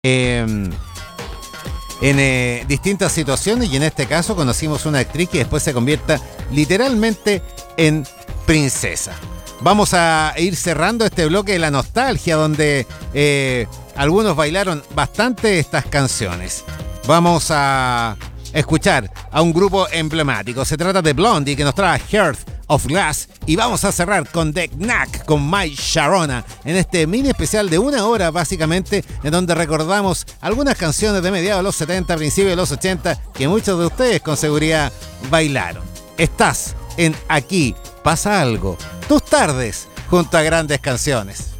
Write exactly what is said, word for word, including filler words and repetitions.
eh, en eh, distintas situaciones, y en este caso conocimos una actriz que después se convierta literalmente en princesa. Vamos a ir cerrando este bloque de la nostalgia, donde eh, algunos bailaron bastante estas canciones. Vamos a escuchar a un grupo emblemático. Se trata de Blondie, que nos trae Heart of Glass, y vamos a cerrar con The Knack, con My Sharona, en este mini especial de una hora básicamente, en donde recordamos algunas canciones de mediados de los setenta, principios de los ochenta, que muchos de ustedes con seguridad bailaron. Estás en Aquí Pasa Algo, tus tardes junto a grandes canciones.